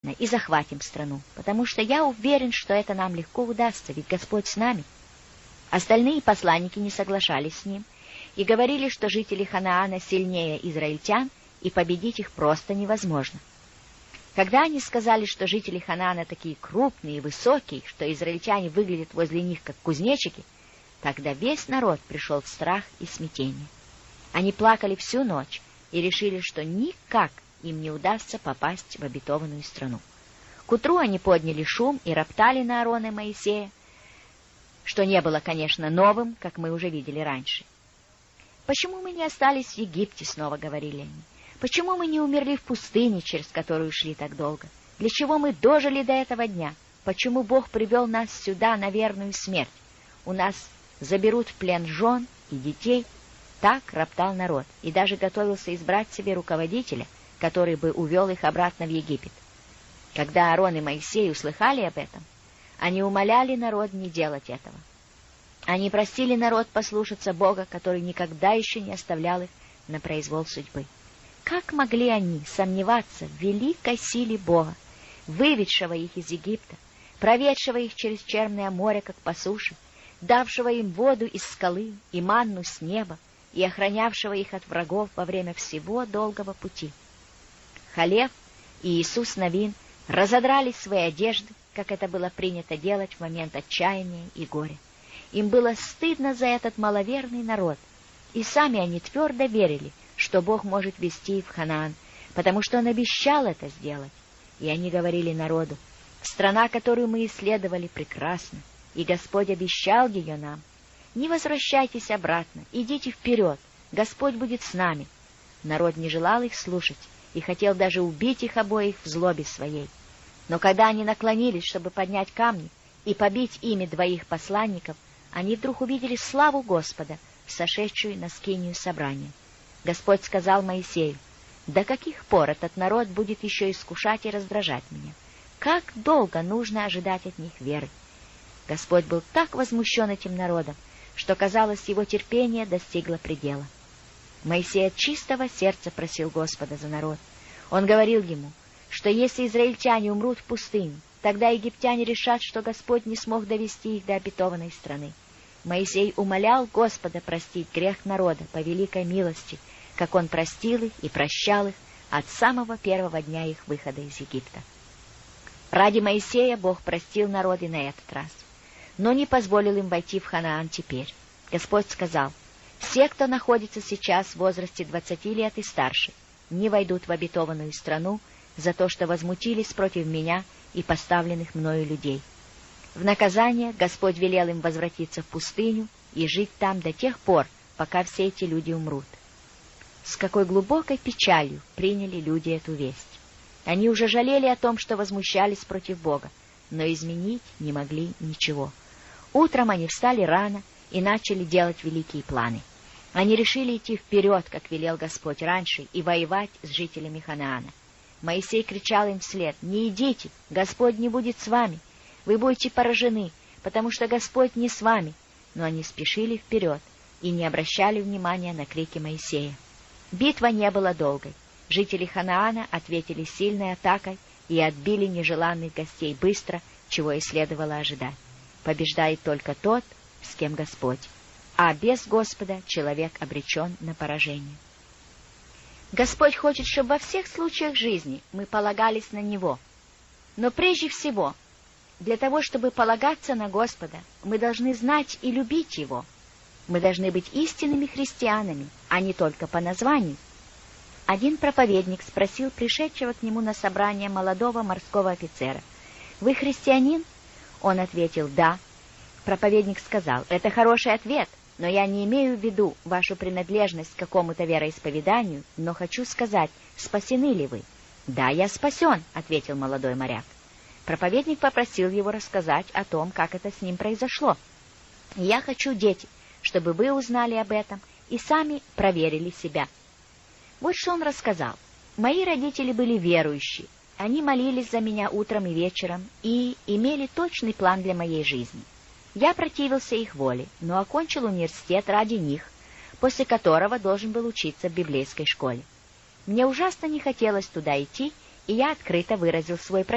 и захватим страну, потому что я уверен, что это нам легко удастся, ведь Господь с нами». Остальные посланники не соглашались с ним и говорили, что жители Ханаана сильнее израильтян, и победить их просто невозможно. Когда они сказали, что жители Ханаана такие крупные и высокие, что израильтяне выглядят возле них как кузнечики, тогда весь народ пришел в страх и смятение. Они плакали всю ночь и решили, что никак им не удастся попасть в обетованную страну. К утру они подняли шум и роптали на Аарона и Моисея, что не было, конечно, новым, как мы уже видели раньше. «Почему мы не остались в Египте?» — снова говорили они. «Почему мы не умерли в пустыне, через которую шли так долго? Для чего мы дожили до этого дня? Почему Бог привел нас сюда на верную смерть? У нас заберут в плен жен и детей». Так роптал народ, и даже готовился избрать себе руководителя, который бы увел их обратно в Египет. Когда Аарон и Моисей услыхали об этом, они умоляли народ не делать этого. Они просили народ послушаться Бога, который никогда еще не оставлял их на произвол судьбы. Как могли они сомневаться в великой силе Бога, выведшего их из Египта, проведшего их через Черное море, как по суше, давшего им воду из скалы и манну с неба, и охранявшего их от врагов во время всего долгого пути? Халев и Иисус Навин разодрали свои одежды, как это было принято делать в момент отчаяния и горя. Им было стыдно за этот маловерный народ, и сами они твердо верили, что Бог может вести их в Ханаан, потому что Он обещал это сделать. И они говорили народу: «Страна, которую мы исследовали, прекрасна, и Господь обещал ее нам. Не возвращайтесь обратно, идите вперед, Господь будет с нами». Народ не желал их слушать и хотел даже убить их обоих в злобе своей. Но когда они наклонились, чтобы поднять камни и побить ими двоих посланников, они вдруг увидели славу Господа, сошедшую на скинию собрания. Господь сказал Моисею: «До каких пор этот народ будет еще искушать и раздражать меня? Как долго нужно ожидать от них веры?» Господь был так возмущен этим народом, что, казалось, его терпение достигло предела. Моисей от чистого сердца просил Господа за народ. Он говорил ему, что если израильтяне умрут в пустыне, тогда египтяне решат, что Господь не смог довести их до обетованной страны. Моисей умолял Господа простить грех народа по великой милости, как Он простил их и прощал их от самого первого дня их выхода из Египта. Ради Моисея Бог простил народ и на этот раз, но не позволил им войти в Ханаан теперь. Господь сказал: «Все, кто находится сейчас в возрасте 20 лет и старше, не войдут в обетованную страну за то, что возмутились против меня и поставленных мною людей». В наказание Господь велел им возвратиться в пустыню и жить там до тех пор, пока все эти люди умрут. С какой глубокой печалью приняли люди эту весть. Они уже жалели о том, что возмущались против Бога, но изменить не могли ничего. Утром они встали рано и начали делать великие планы. Они решили идти вперед, как велел Господь раньше, и воевать с жителями Ханаана. Моисей кричал им вслед: «Не идите, Господь не будет с вами. Вы будете поражены, потому что Господь не с вами». Но они спешили вперед и не обращали внимания на крики Моисея. Битва не была долгой. Жители Ханаана ответили сильной атакой и отбили нежеланных гостей быстро, чего и следовало ожидать. Побеждает только тот, с кем Господь, а без Господа человек обречен на поражение. Господь хочет, чтобы во всех случаях жизни мы полагались на Него. Но прежде всего, для того, чтобы полагаться на Господа, мы должны знать и любить Его. Мы должны быть истинными христианами, а не только по названию. Один проповедник спросил пришедшего к нему на собрание молодого морского офицера: «Вы христианин?» Он ответил: «Да». Проповедник сказал: «Это хороший ответ, но я не имею в виду вашу принадлежность к какому-то вероисповеданию, но хочу сказать, спасены ли вы?» «Да, я спасен», — ответил молодой моряк. Проповедник попросил его рассказать о том, как это с ним произошло. «Я хочу, дети, чтобы вы узнали об этом и сами проверили себя». Вот что он рассказал. «Мои родители были верующие. Они молились за меня утром и вечером и имели точный план для моей жизни. Я противился их воле, но окончил университет ради них, после которого должен был учиться в библейской школе. Мне ужасно не хотелось туда идти, и я открыто выразил свой протест.